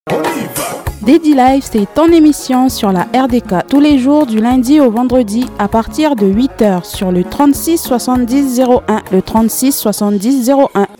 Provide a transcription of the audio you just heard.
Dédi Live, c'est ton émission sur la RDK tous les jours du lundi au vendredi à partir de 8h sur le 36 70 01, le 36 70 01.